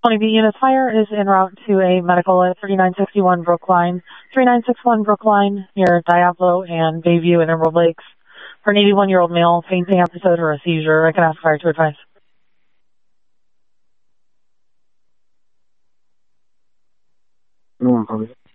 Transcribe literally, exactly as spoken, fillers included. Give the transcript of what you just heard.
twenty B units, fire is en route to a medical at thirty-nine sixty-one Brookline, thirty-nine sixty-one Brookline near Diablo and Bayview and Emerald Lakes for an eighty-one-year-old male, fainting episode or a seizure. I can ask fire to advise. No one comes.